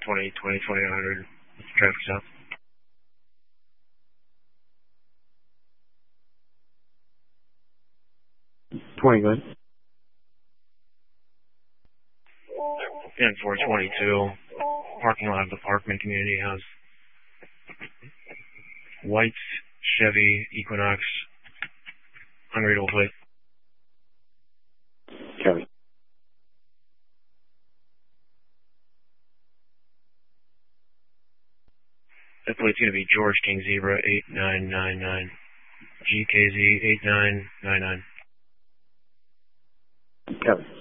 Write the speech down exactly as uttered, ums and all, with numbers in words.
twenty, twenty, twenty, one hundred. Traffic stop. twenty, go ahead. ten four twenty-two. Parking lot of the Parkman Community House. White Chevy Equinox. Unreadable plate. Copy. That plate's going to be George King Zebra eight nine nine nine. G K Z eight nine nine nine. Copy.